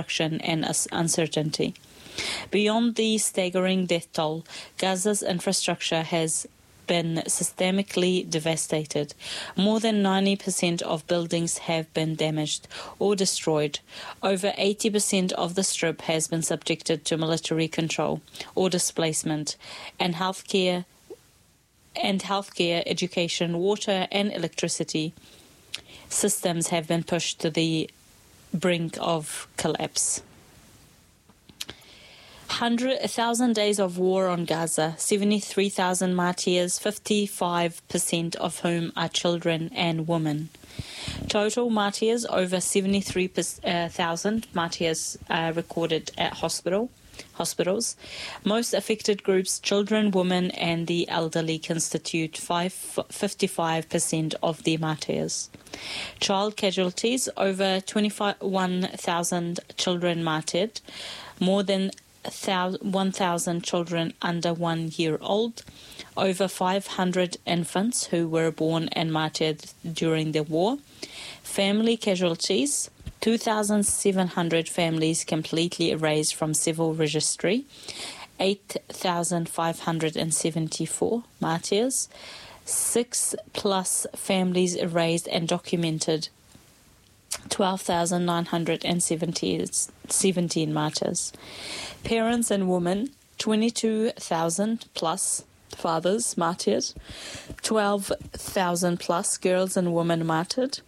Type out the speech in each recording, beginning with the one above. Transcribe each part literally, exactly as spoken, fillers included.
destruction and uncertainty. Beyond the staggering death toll, Gaza's infrastructure has been systemically devastated. More than ninety percent of buildings have been damaged or destroyed. Over eighty percent of the Strip has been subjected to military control or displacement, and healthcare and healthcare, education, water and electricity systems have been pushed to the brink of collapse. Hundred, a thousand days of war on Gaza, seventy-three thousand martyrs, fifty-five percent of whom are children and women. Total martyrs, over seventy-three thousand martyrs uh, recorded at hospital, hospitals. Most affected groups, children, women and the elderly, constitute fifty-five percent of the martyrs. Child casualties, over twenty-one thousand children martyred, more than one thousand children under one year old, over five hundred infants who were born and martyred during the war. Family casualties, two thousand seven hundred families completely erased from civil registry, eight thousand five hundred seventy-four martyrs, six plus families erased and documented, twelve thousand nine hundred seventeen martyrs. Parents and women, twenty-two thousand plus fathers martyred, twelve thousand plus girls and women martyred,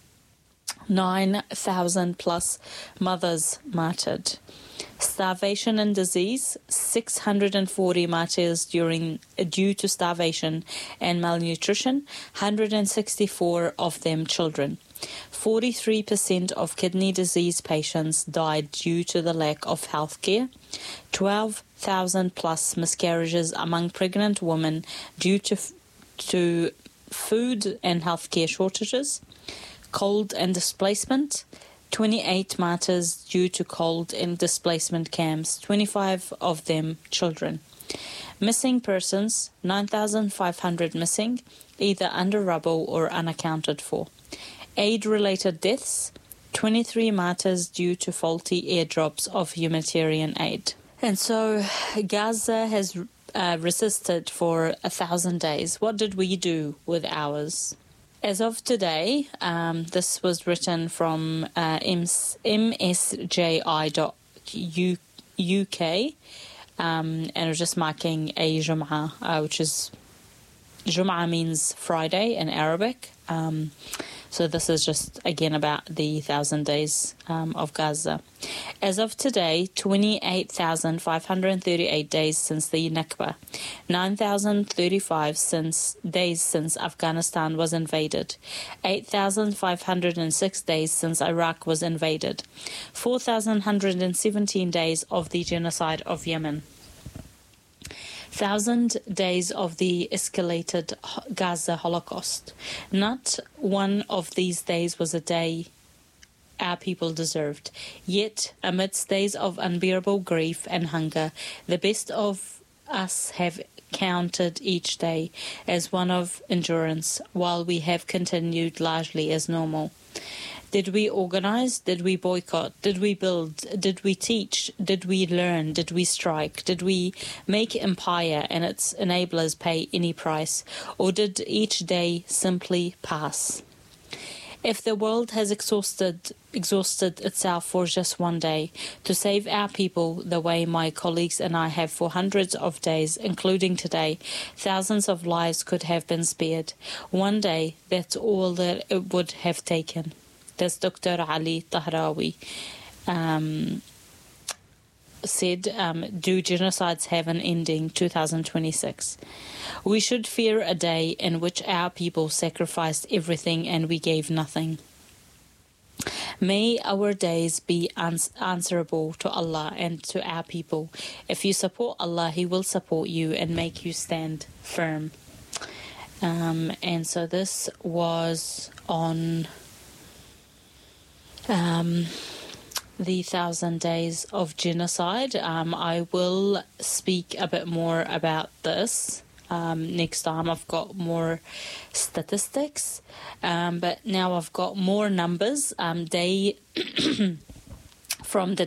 nine thousand plus mothers martyred. Starvation and disease, six hundred forty martyrs during due to starvation and malnutrition, one hundred sixty-four of them children. forty-three percent of kidney disease patients died due to the lack of health care. twelve thousand plus miscarriages among pregnant women due to, to food and health care shortages. Cold and displacement, twenty-eight martyrs due to cold and displacement camps, twenty-five of them children. Missing persons, nine thousand five hundred missing, either under rubble or unaccounted for. Aid-related deaths, twenty-three martyrs due to faulty airdrops of humanitarian aid. And so Gaza has uh, resisted for a thousand days. What did we do with ours? As of today, um, this was written from uh, M S J I dot U K, um, and it was just marking a Jum'ah, uh, which is, Jum'ah means Friday in Arabic. Um, so this is just, again, about the thousand days um, of Gaza. As of today, twenty-eight thousand five hundred thirty-eight days since the Nakba, nine thousand thirty-five since, days since Afghanistan was invaded, eight thousand five hundred six days since Iraq was invaded, four thousand one hundred seventeen days of the genocide of Yemen. Thousand days of the escalated Gaza Holocaust. Not one of these days was a day our people deserved. Yet, amidst days of unbearable grief and hunger, the best of us have counted each day as one of endurance, while we have continued largely as normal. Did we organize? Did we boycott? Did we build? Did we teach? Did we learn? Did we strike? Did we make empire and its enablers pay any price? Or did each day simply pass? If the world has exhausted exhausted itself for just one day to save our people the way my colleagues and I have for hundreds of days, including today, thousands of lives could have been spared. One day, that's all that it would have taken. That's Doctor Ali Tahrawi um, said, um, do genocides have an ending? two thousand twenty-six. We should fear a day in which our people sacrificed everything and we gave nothing. May our days be ans- answerable to Allah and to our people. If you support Allah, He will support you and make you stand firm. Um, and so this was on Um, the thousand days of genocide. Um, I will speak a bit more about this um, next time. I've got more statistics, um, but now I've got more numbers. Um, they from the